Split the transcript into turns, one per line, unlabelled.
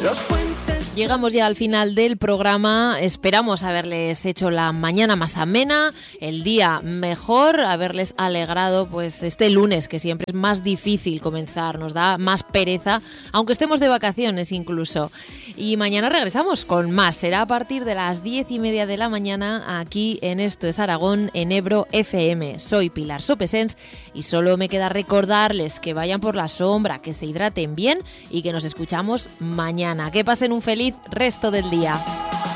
Llegamos ya al final del programa, esperamos haberles hecho la mañana más amena, el día mejor, haberles alegrado pues este lunes que siempre es más difícil comenzar, nos da más pereza, aunque estemos de vacaciones incluso. Y mañana regresamos con más, será a partir de las 10:30 de la mañana aquí en Esto es Aragón, en Ebro FM. Soy Pilar Sopesens y solo me queda recordarles que vayan por la sombra, que se hidraten bien y que nos escuchamos mañana. Que pasen un feliz resto del día.